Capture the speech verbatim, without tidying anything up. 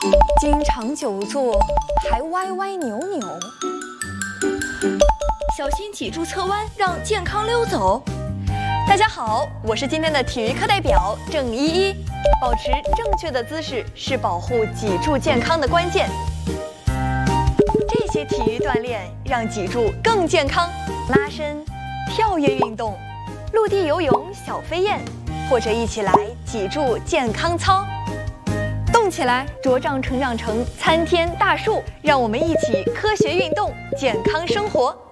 经常久坐还歪歪扭扭， 小心脊柱侧弯，让健康溜走。 大家好，我是今天的体育课代表郑依依。保持正确的姿势是保护脊柱健康的关键。这些体育锻炼让脊柱更健康，拉伸、跳跃运动、陆地游泳、小飞燕，或者一起来脊柱健康操。动起来，茁壮成长成参天大树，让我们一起科学运动，健康生活。